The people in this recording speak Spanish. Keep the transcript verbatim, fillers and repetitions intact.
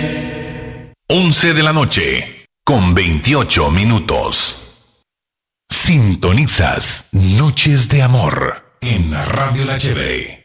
once de la noche, con veintiocho minutos. Sintonizas Noches de Amor en Radio La H B.